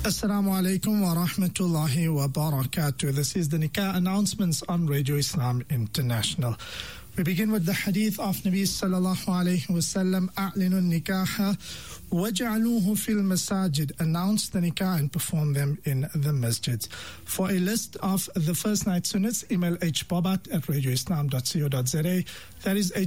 Assalamu alaikum wa rahmatullahi wa barakatuh. This is the Nikah announcements on Radio Islam International. We begin with the hadith of Nabi sallallahu alayhi wa sallam, A'linu nikaha waj'aluhu fil masajid. Announce the nikah and perform them in the masjids. For a list of the first night sunnahs, email hbobat@radioislam.co.za. That is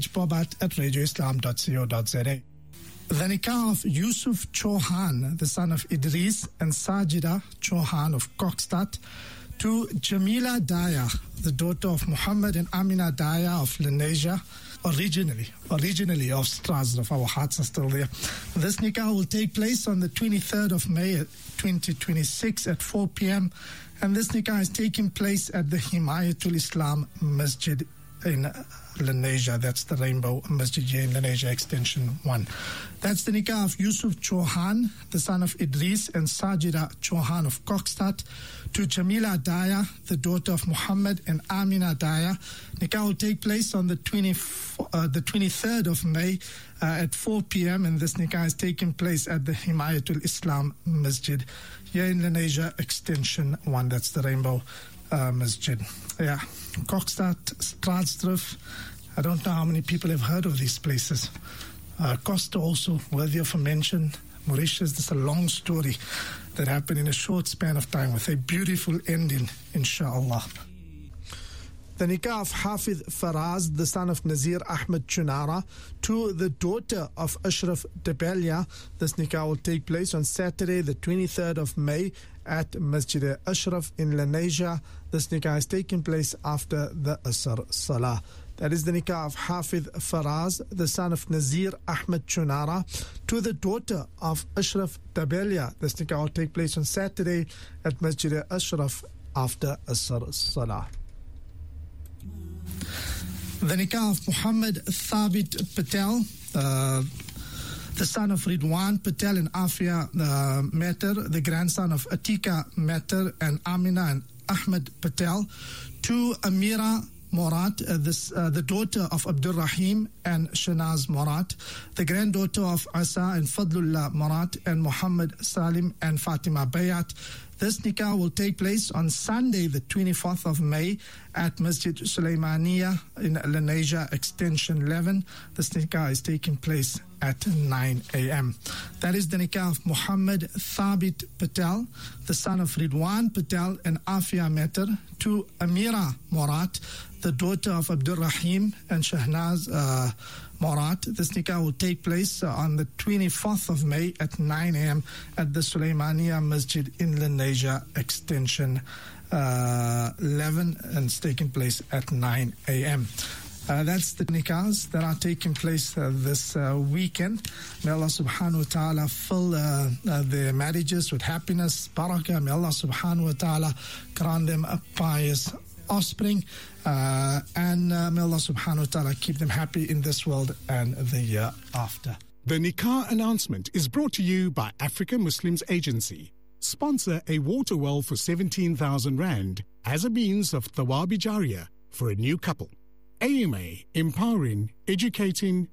hbobat@radioislam.co.za. The nikah of Yusuf Chauhan, the son of Idris, and Sajida Chauhan of Kokstad, to Jamila Daya, the daughter of Muhammad and Amina Daya of Lenasia, originally of Strasdorf. Our hearts are still there. This nikah will take place on the 23rd of May 2026 at 4 p.m. And this nikah is taking place at the Himayatul Islam Masjid in Lenasia. That's the Rainbow Masjid here in Lenasia, Extension 1. That's the nikah of Yusuf Chauhan, the son of Idris, and Sajida Chauhan of Kokstad, to Jamila Daya, the daughter of Muhammad and Amina Daya. Nikah will take place on the 23rd of May at 4 p.m. and this nikah is taking place at the Himayatul Islam Masjid here in Lenasia, Extension 1. That's the Rainbow Masjid. Yeah, Kokstad, Straatsdorp. I don't know how many people have heard of these places. Costa also worthy of a mention. Mauritius, this is a long story that happened in a short span of time with a beautiful ending, inshallah. The nikah of Hafidh Faraz, the son of Nazir Ahmed Chunara, to the daughter of Ashraf Dabelia. This nikah will take place on Saturday, the 23rd of May at Masjid Ashraf in Lenasia. This nikah is taking place after the Asr Salah. That is the nikah of Hafidh Faraz, the son of Nazir Ahmed Chunara, to the daughter of Ashraf Dabelia. This nikah will take place on Saturday at Masjid Ashraf after Asr Salah. The nikah of Muhammad Thabit Patel, the son of Ridwan Patel and Afia Meher, the grandson of Atika Meher and Amina and Ahmed Patel, to Amira Morat, the daughter of Abdul Rahim and Shanaz Morat, the granddaughter of Asa and Fadlullah Morat and Muhammad Salim and Fatima Bayat. This nikah will take place on Sunday, the 24th of May at Masjid Sulaimaniya in Lenasia, Extension 11. This nikah is taking place at 9 a.m. That is the nikah of Muhammad Thabit Patel, the son of Ridwan Patel and Afia Meher, to Amira Morat, the daughter of Abdul Rahim and Shahnaz Morat. This nikah will take place on the 24th of May at 9 a.m. at the Sulaimaniya Masjid in Lenasia, Extension 11, and it's taking place at 9 a.m. That's the nikahs that are taking place this weekend. May Allah subhanahu wa ta'ala fill their marriages with happiness, barakah. May Allah subhanahu wa ta'ala grant them a pious offspring, and may Allah subhanahu wa ta'ala keep them happy in this world and the year after. The Nikah announcement is brought to you by Africa Muslims Agency. Sponsor a water well for 17,000 Rand as a means of Thawabi Jariyah for a new couple. AMA, empowering, educating,